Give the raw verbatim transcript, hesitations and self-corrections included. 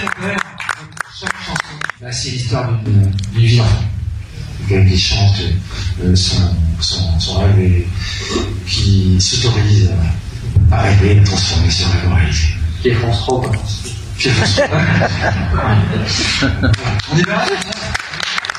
après, chaque chanson, bah, c'est l'histoire d'une vie d'enfant. Quelqu'un qui chante euh, son, son, son rêve et qui s'autorise à, à rêver, à transformer ce rêve en réalité. Qui est France Trop, quoi. Qui est France Trop. On y va?